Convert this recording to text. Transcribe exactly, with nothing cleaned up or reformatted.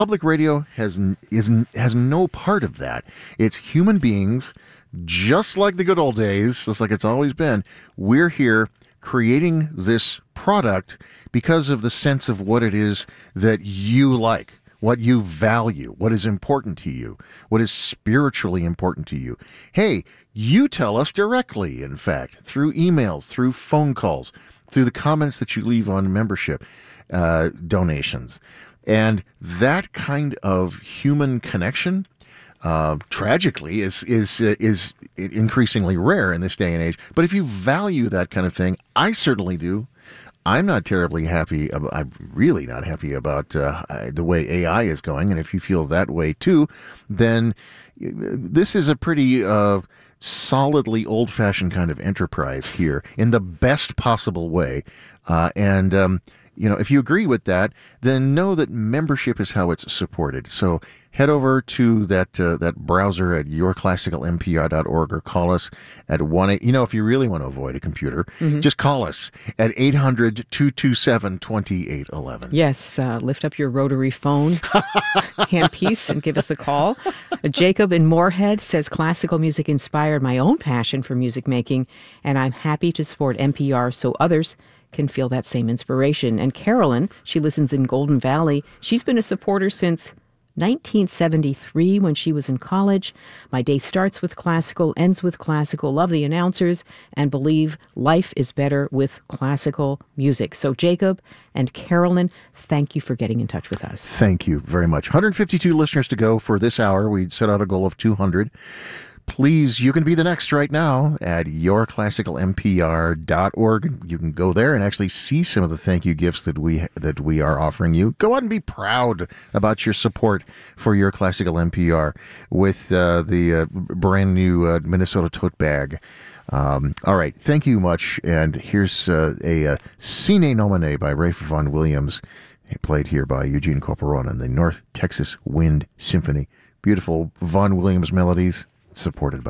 Public radio has is has no part of that. It's human beings, just like the good old days, just like it's always been. We're here creating this product because of the sense of what it is that you like, what you value, what is important to you, what is spiritually important to you. Hey, you tell us directly, in fact, through emails, through phone calls, through the comments that you leave on membership uh, donations. And that kind of human connection, uh, tragically, is is uh, is increasingly rare in this day and age. But if you value that kind of thing, I certainly do. I'm not terribly happy. About, I'm really not happy about uh, the way A I is going. And if you feel that way too, then this is a pretty uh, solidly old-fashioned kind of enterprise here in the best possible way. Uh, and um, you know, if you agree with that, then know that membership is how it's supported. So head over to that uh, that browser at your classical m p r dot org or call us at one eight. You know, if you really want to avoid a computer, mm-hmm. just call us at eight hundred, two two seven, two eight one one. Yes, uh, lift up your rotary phone handpiece and give us a call. Uh, Jacob in Moorhead says classical music inspired my own passion for music making, and I'm happy to support N P R so others can feel that same inspiration. And Carolyn, she listens in Golden Valley. She's been a supporter since nineteen seventy-three when she was in college. My day starts with classical, ends with classical. Love the announcers and believe life is better with classical music. So Jacob and Carolyn, thank you for getting in touch with us. Thank you very much. one hundred fifty-two listeners to go for this hour. We set out a goal of two hundred. Please, you can be the next right now at your classical m p r dot org. You can go there and actually see some of the thank you gifts that we that we are offering you. Go out and be proud about your support for Your Classical N P R with uh, the uh, brand new uh, Minnesota tote bag. Um, all right, thank you much. And here's uh, a uh, Sine Nomine by Ralph Vaughan Williams, played here by Eugene Corporon and the North Texas Wind Symphony. Beautiful Vaughan Williams melodies, supported by